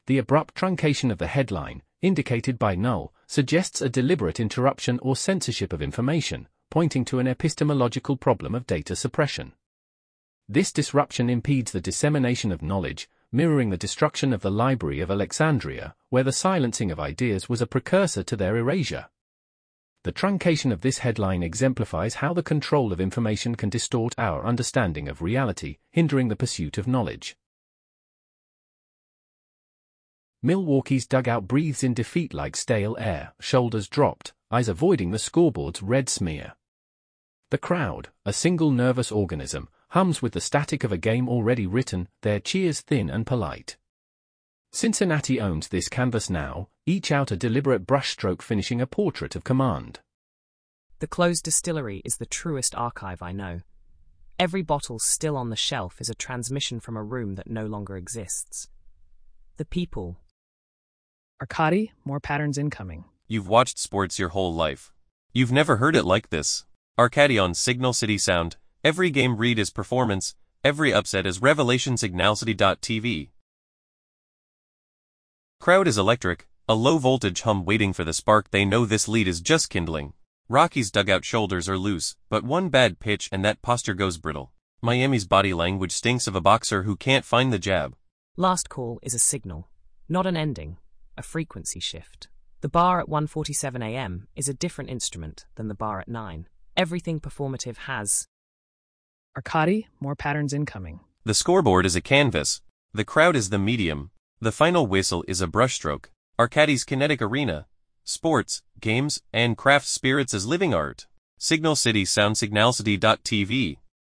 The abrupt truncation of the headline, indicated by null, suggests a deliberate interruption or censorship of information, pointing to an epistemological problem of data suppression. This disruption impedes the dissemination of knowledge, mirroring the destruction of the Library of Alexandria, where the silencing of ideas was a precursor to their erasure. The truncation of this headline exemplifies how the control of information can distort our understanding of reality, hindering the pursuit of knowledge. Milwaukee's dugout breathes in defeat like stale air, shoulders dropped, eyes avoiding the scoreboard's red smear. The crowd, a single nervous organism, hums with the static of a game already written, their cheers thin and polite. Cincinnati owns this canvas now, each out a deliberate brushstroke finishing a portrait of command. The closed distillery is the truest archive I know. Every bottle still on the shelf is a transmission from a room that no longer exists. The people. Arcadi, more patterns incoming. You've watched sports your whole life. You've never heard it like this. Arcadi on Signal City Sound. Every game read is performance, every upset is revelation. Signalcity.tv. Crowd is electric, a low-voltage hum waiting for the spark. They know this lead is just kindling. Rocky's dugout shoulders are loose, but one bad pitch and that posture goes brittle. Miami's body language stinks of a boxer who can't find the jab. Last call is a signal, not an ending, a frequency shift. The bar at 1:47 a.m. is a different instrument than the bar at 9. Everything performative has. Arcadi, more patterns incoming. The scoreboard is a canvas. The crowd is the medium. The final whistle is a brushstroke. Arcadi's kinetic arena. Sports, games, and craft spirits as living art. Signal City Sound. Signalcity.tv.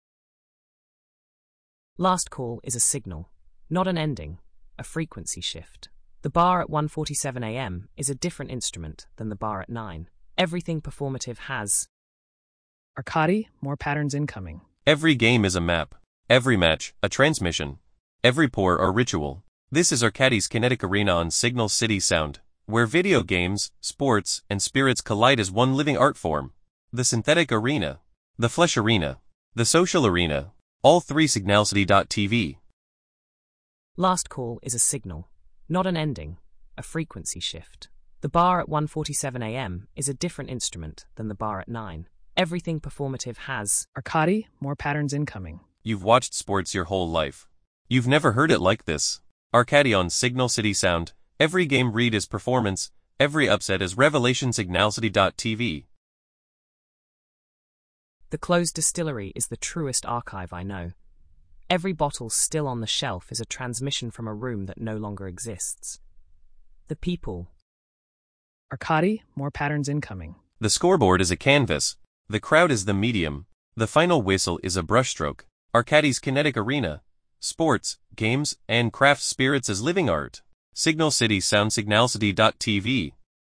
Last call is a signal, not an ending, a frequency shift. The bar at 1:47 a.m. is a different instrument than the bar at 9. Everything performative has. Arcadi, more patterns incoming. Every game is a map. Every match, a transmission. Every pour or ritual. This is Arcadi's kinetic arena on Signal City Sound, where video games, sports, and spirits collide as one living art form. The synthetic arena, the flesh arena, the social arena, all three. Signalcity.tv. Last call is a signal, not an ending, a frequency shift. The bar at 1:47 a.m. is a different instrument than the bar at 9. Everything performative has. Arcadi, more patterns incoming. You've watched sports your whole life. You've never heard it like this. Arcadi on Signal City Sound. Every game read is performance, every upset is revelation. Signalcity.tv. The closed distillery is the truest archive I know. Every bottle still on the shelf is a transmission from a room that no longer exists. The people. Arcadi, more patterns incoming. The scoreboard is a canvas. The crowd is the medium. The final whistle is a brushstroke. Arcadi's kinetic arena. Sports, games, and craft spirits as living art. Signal City Sound. Signalcity.tv.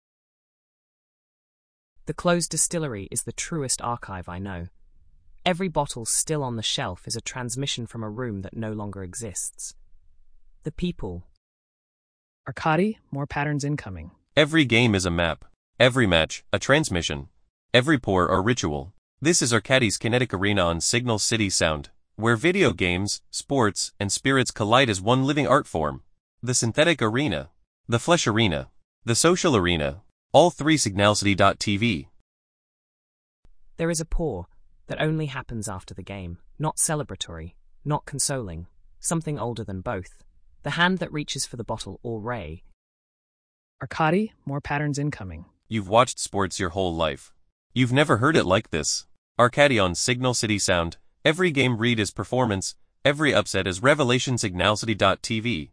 The closed distillery is the truest archive I know. Every bottle still on the shelf is a transmission from a room that no longer exists. The people. Arcadi, more patterns incoming. Every game is a map. Every match, a transmission. Every pour or ritual. This is Arcadi's kinetic arena on Signal City Sound, where video games, sports, and spirits collide as one living art form. The synthetic arena, the flesh arena, the social arena, all three. Signalcity.tv. There is a pour that only happens after the game, not celebratory, not consoling, something older than both. The hand that reaches for the bottle or ray. Arcadi, more patterns incoming. You've watched sports your whole life. You've never heard it like this. Arcadi on Signal City Sound. Every game read is performance, every upset is revelation. Signalcity.tv.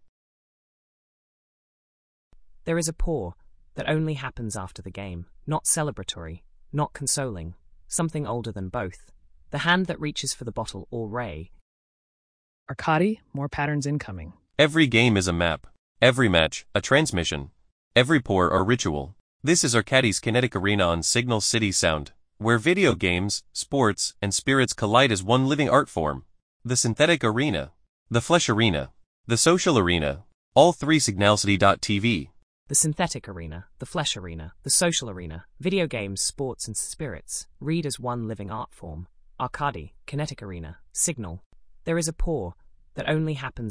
There is a pour that only happens after the game, not celebratory, not consoling, something older than both. The hand that reaches for the bottle or ray. Arcadi, more patterns incoming. Every game is a map. Every match, a transmission. Every pour or ritual. This is Arcadi's kinetic arena on Signal City Sound, where video games, sports, and spirits collide as one living art form. The synthetic arena, the flesh arena, the social arena, all three. Signalcity.tv. The synthetic arena, the flesh arena, the social arena, video games, sports, and spirits, read as one living art form. Arcadi, kinetic arena, signal. There is a pour that only happens